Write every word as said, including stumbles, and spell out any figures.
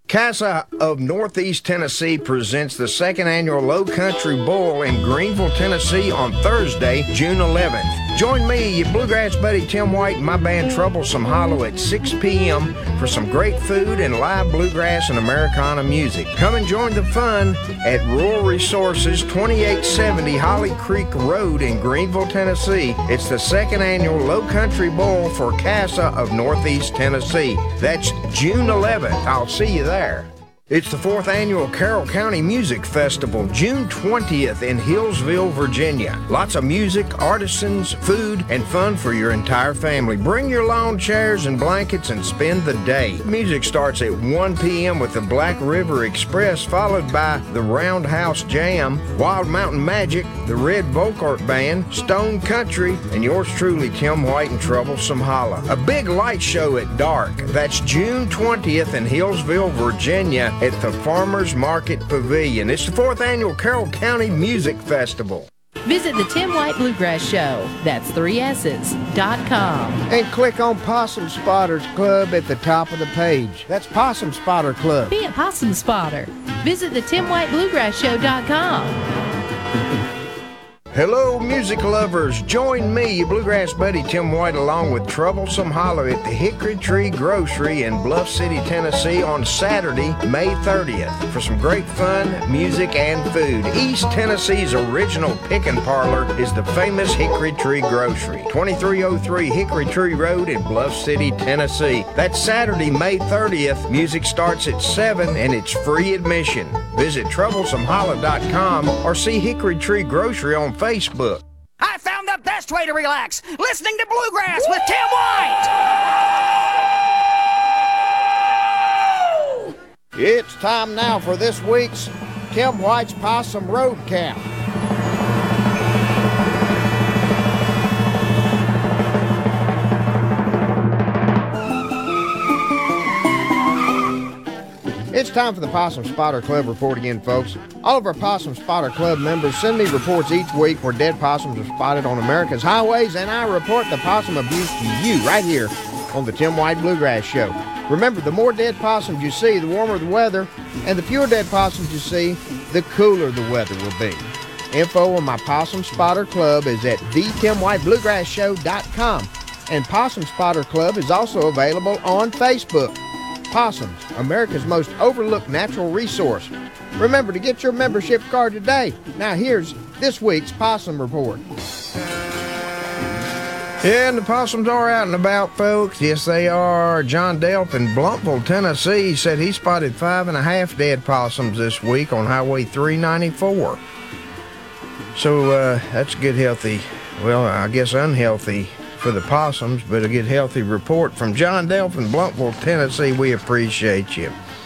Casa of Northeast Tennessee presents the second annual Low Country Bowl in Greenville, Tennessee on Thursday, June eleventh. Join me, your bluegrass buddy Tim White, and my band Troublesome Hollow at six p.m. for some great food and live bluegrass and Americana music. Come and join the fun at Rural Resources, twenty-eight seventy Holly Creek Road in Greenville, Tennessee. It's the second annual Low Country Bowl for Casa of Northeast Tennessee. That's June eleventh. I'll see you there. It's the fourth annual Carroll County Music Festival, June twentieth in Hillsville, Virginia. Lots of music, artisans, food, and fun for your entire family. Bring your lawn chairs and blankets and spend the day. Music starts at one p.m. with the Black River Express, followed by the Roundhouse Jam, Wild Mountain Magic, the Red Volkart Band, Stone Country, and yours truly, Tim White and Troublesome Hollow. A big light show at dark. That's June twentieth in Hillsville, Virginia, at the Farmers Market Pavilion. It's the fourth annual Carroll County Music Festival. Visit the Tim White Bluegrass Show, that's three S's, dot com. And click on Possum Spotters Club at the top of the page. That's Possum Spotter Club. Be a possum spotter. Visit the Tim White Bluegrass Show dot com. Hello, music lovers. Join me, your bluegrass buddy Tim White, along with Troublesome Hollow at the Hickory Tree Grocery in Bluff City, Tennessee on Saturday, May thirtieth for some great fun, music, and food. East Tennessee's original pickin' parlor is the famous Hickory Tree Grocery, twenty-three oh three Hickory Tree Road in Bluff City, Tennessee. That's Saturday, May thirtieth. Music starts at seven and it's free admission. Visit troublesome hollow dot com or see Hickory Tree Grocery on Facebook. I found the best way to relax, listening to Bluegrass with Tim White! It's time now for this week's Tim White's Possum Road Count. It's time for the Possum Spotter Club report again, folks. All of our Possum Spotter Club members send me reports each week where dead possums are spotted on America's highways, and I report the possum abuse to you right here on the Tim White Bluegrass Show. Remember, the more dead possums you see, the warmer the weather, and the fewer dead possums you see, the cooler the weather will be. Info on my Possum Spotter Club is at the tim white bluegrass show dot com, and Possum Spotter Club is also available on Facebook. Possums, America's most overlooked natural resource. Remember to get your membership card today. Now here's this week's Possum Report. Yeah, and the possums are out and about, folks. Yes, they are. John Delp in Blumpville, Tennessee, said he spotted five and a half dead possums this week on Highway three ninety-four. So uh, that's a good, healthy, well, I guess unhealthy for the possums, but a good healthy report from John Delp in Blumpville, Tennessee. We appreciate you.